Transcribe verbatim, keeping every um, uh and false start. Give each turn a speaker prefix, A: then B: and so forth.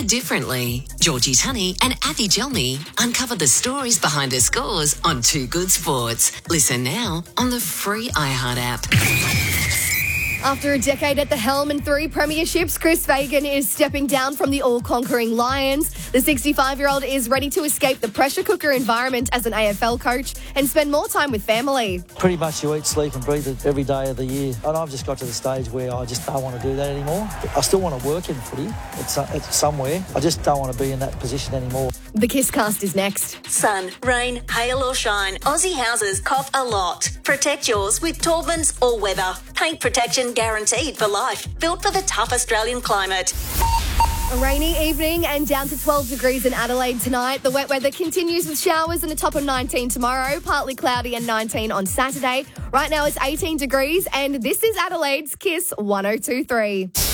A: Said differently, Georgie Tunney and Athy Gelmi uncover the stories behind the scores on Two Good Sports. Listen now on the free iHeart app.
B: After a decade at the helm and three premierships, Chris Fagan is stepping down from the all-conquering Lions. The sixty-five-year-old is ready to escape the pressure cooker environment as an A F L coach and spend more time with family.
C: Pretty much you eat, sleep and breathe it every day of the year. And I've just got to the stage where I just don't want to do that anymore. I still want to work in footy. It's, uh, it's somewhere. I just don't want to be in that position anymore.
B: The Kiss Cast is next.
D: Sun, rain, hail or shine, Aussie houses cough a lot. Protect yours with Taubman's All Weather. Paint protection guaranteed for life. Built for the tough Australian climate.
B: A rainy evening and down to twelve degrees in Adelaide tonight. The wet weather continues with showers and a top of nineteen tomorrow. Partly cloudy and nineteen on Saturday. Right now it's eighteen degrees and this is Adelaide's Kiss one oh two three.